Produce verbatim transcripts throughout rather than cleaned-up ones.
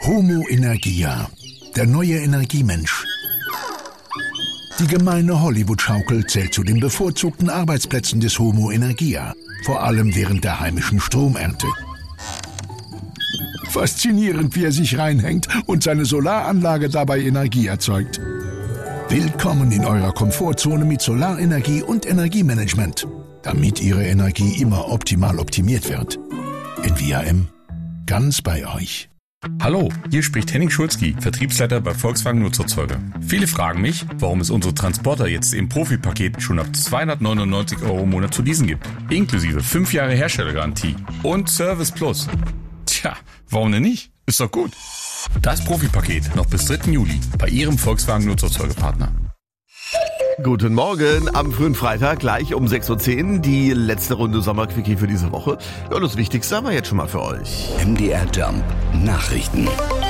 Homo Energia, der neue Energiemensch. Die gemeine Hollywood-Schaukel zählt zu den bevorzugten Arbeitsplätzen des Homo Energia, vor allem während der heimischen Stromernte. Faszinierend, wie er sich reinhängt und seine Solaranlage dabei Energie erzeugt. Willkommen in eurer Komfortzone mit Solarenergie und Energiemanagement, damit Ihre Energie immer optimal optimiert wird. In V R M, ganz bei euch. Hallo, hier spricht Henning Schulzki, Vertriebsleiter bei Volkswagen Nutzerzeuger. Viele fragen mich, warum es unsere Transporter jetzt im Profi-Paket schon ab zweihundertneunundneunzig Euro im Monat zu leasen gibt. Inklusive fünf Jahre Herstellergarantie und Service Plus. Tja, warum denn nicht? Ist doch gut. Das Profi-Paket noch bis dritten Juli bei Ihrem Volkswagen Nutzerzeugerpartner. Guten Morgen, am frühen Freitag, gleich um sechs Uhr zehn, die letzte Runde Sommerquickie für diese Woche. Ja, und das Wichtigste haben wir jetzt schon mal für euch. M D R Jump Nachrichten.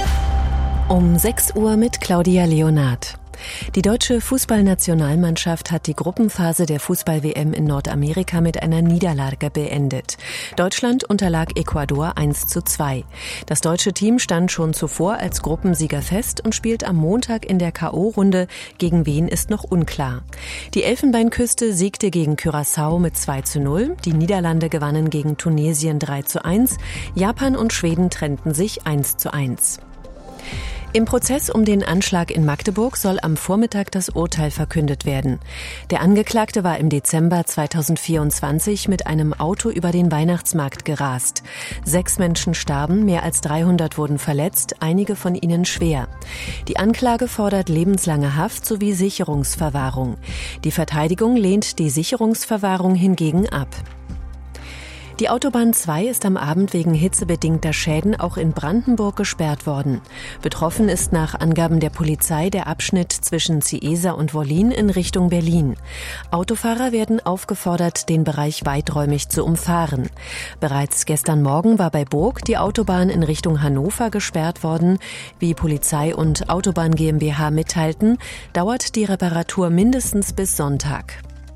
Um sechs Uhr mit Claudia Leonard. Die deutsche Fußballnationalmannschaft hat die Gruppenphase der Fußball-W M in Nordamerika mit einer Niederlage beendet. Deutschland unterlag Ecuador eins zu zwei. Das deutsche Team stand schon zuvor als Gruppensieger fest und spielt am Montag in der K O-Runde. Gegen wen ist noch unklar. Die Elfenbeinküste siegte gegen Curaçao mit zwei zu null. Die Niederlande gewannen gegen Tunesien drei zu eins. Japan und Schweden trennten sich eins zu eins. Im Prozess um den Anschlag in Magdeburg soll am Vormittag das Urteil verkündet werden. Der Angeklagte war im Dezember zweitausendvierundzwanzig mit einem Auto über den Weihnachtsmarkt gerast. Sechs Menschen starben, mehr als dreihundert wurden verletzt, einige von ihnen schwer. Die Anklage fordert lebenslange Haft sowie Sicherungsverwahrung. Die Verteidigung lehnt die Sicherungsverwahrung hingegen ab. Die Autobahn zwei ist am Abend wegen hitzebedingter Schäden auch in Brandenburg gesperrt worden. Betroffen ist nach Angaben der Polizei der Abschnitt zwischen Ciesa und Wollin in Richtung Berlin. Autofahrer werden aufgefordert, den Bereich weiträumig zu umfahren. Bereits gestern Morgen war bei Burg die Autobahn in Richtung Hannover gesperrt worden. Wie Polizei und Autobahn GmbH mitteilten, dauert die Reparatur mindestens bis Sonntag.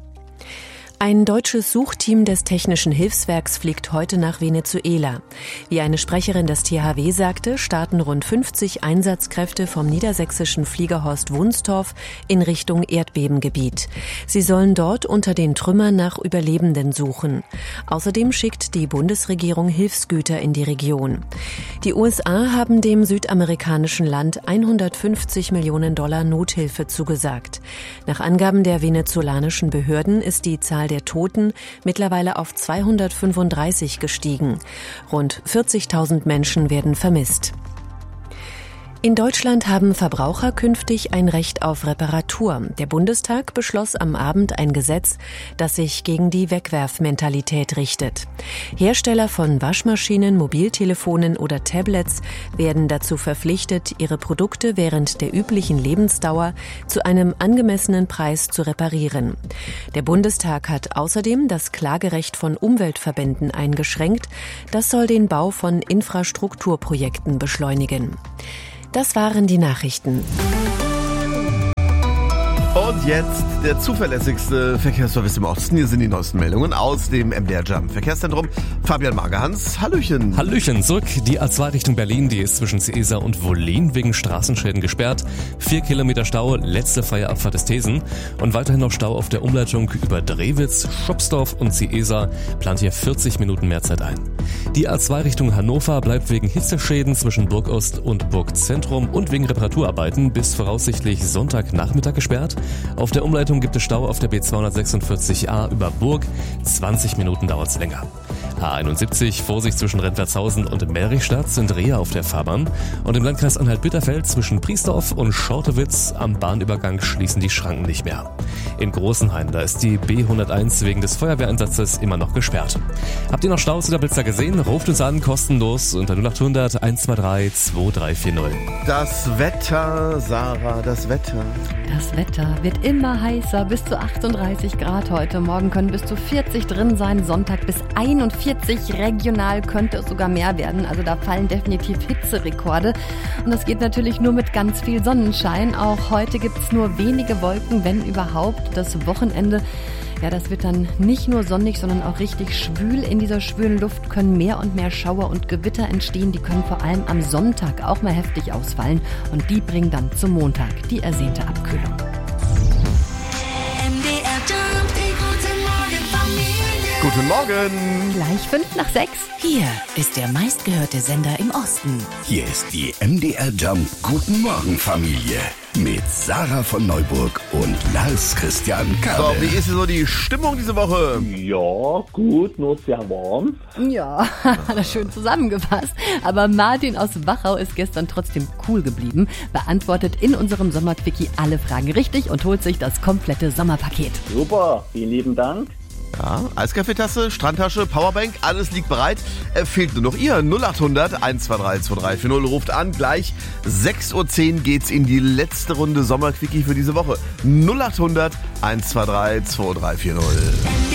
Ein deutsches Suchteam des Technischen Hilfswerks fliegt heute nach Venezuela. Wie eine Sprecherin des T H W sagte, starten rund fünfzig Einsatzkräfte vom niedersächsischen Fliegerhorst Wunstorf in Richtung Erdbebengebiet. Sie sollen dort unter den Trümmern nach Überlebenden suchen. Außerdem schickt die Bundesregierung Hilfsgüter in die Region. Die U S A haben dem südamerikanischen Land hundertfünfzig Millionen Dollar Nothilfe zugesagt. Nach Angaben der venezolanischen Behörden ist die Zahl der Toten mittlerweile auf zweihundertfünfunddreißig gestiegen. Rund vierzigtausend Menschen werden vermisst. In Deutschland haben Verbraucher künftig ein Recht auf Reparatur. Der Bundestag beschloss am Abend ein Gesetz, das sich gegen die Wegwerfmentalität richtet. Hersteller von Waschmaschinen, Mobiltelefonen oder Tablets werden dazu verpflichtet, ihre Produkte während der üblichen Lebensdauer zu einem angemessenen Preis zu reparieren. Der Bundestag hat außerdem das Klagerecht von Umweltverbänden eingeschränkt. Das soll den Bau von Infrastrukturprojekten beschleunigen. Das waren die Nachrichten. Und jetzt der zuverlässigste Verkehrsservice im Osten. Hier sind die neuesten Meldungen aus dem M D R Jump Verkehrszentrum. Fabian Magerhans, Hallöchen. Hallöchen, zurück. Die A zwei Richtung Berlin, die ist zwischen Ciesa und Wollin wegen Straßenschäden gesperrt. Vier Kilometer Stau, letzte freie Abfahrt des Thesen. Und weiterhin noch Stau auf der Umleitung über Drewitz, Schopsdorf und Ciesa. Plant hier vierzig Minuten mehr Zeit ein. Die A zwei Richtung Hannover bleibt wegen Hitzeschäden zwischen Burgost und Burgzentrum und wegen Reparaturarbeiten bis voraussichtlich Sonntagnachmittag gesperrt. Auf der Umleitung gibt es Stau auf der B zweihundertsechsundvierzig A über Burg. zwanzig Minuten dauert es länger. A einundsiebzig, Vorsicht zwischen Rentwertshausen und Merichstadt sind Rehe auf der Fahrbahn. Und im Landkreis Anhalt-Bitterfeld zwischen Priesdorf und Schortewitz am Bahnübergang schließen die Schranken nicht mehr. In Großenhain, da ist die B hunderteins wegen des Feuerwehreinsatzes immer noch gesperrt. Habt ihr noch Staus oder Blitzer gesehen? Ruft uns an, kostenlos unter null acht hundert eins zwei drei zwei drei vier null. Das Wetter, Sarah, das Wetter. Das Wetter wird immer heißer, bis zu achtunddreißig Grad heute. Morgen können bis zu vierzig drin sein, Sonntag bis einundvierzig vierzig, regional könnte es sogar mehr werden. Also da fallen definitiv Hitzerekorde. Und das geht natürlich nur mit ganz viel Sonnenschein. Auch heute gibt es nur wenige Wolken, wenn überhaupt. Das Wochenende, ja, das wird dann nicht nur sonnig, sondern auch richtig schwül. In dieser schwülen Luft können mehr und mehr Schauer und Gewitter entstehen. Die können vor allem am Sonntag auch mal heftig ausfallen. Und die bringen dann zum Montag die ersehnte Abkühlung. Guten Morgen. Gleich fünf nach sechs. Hier ist der meistgehörte Sender im Osten. Hier ist die M D R Jump Guten Morgen Familie mit Sarah von Neuburg und Lars Christian Kade. So, wie ist so die Stimmung diese Woche? Ja, gut, nur sehr warm. Ja, hat er schön zusammengefasst. Aber Martin aus Wachau ist gestern trotzdem cool geblieben, beantwortet in unserem Sommerquickie alle Fragen richtig und holt sich das komplette Sommerpaket. Super, vielen lieben Dank. Ja, Eiskaffeetasse, Strandtasche, Powerbank, alles liegt bereit. Äh, fehlt nur noch ihr. null acht hundert, eins zwei drei, zwei drei vier null ruft an. Gleich sechs Uhr zehn geht's in die letzte Runde Sommerquickie für diese Woche. null acht hundert, eins zwei drei, zwei drei vier null.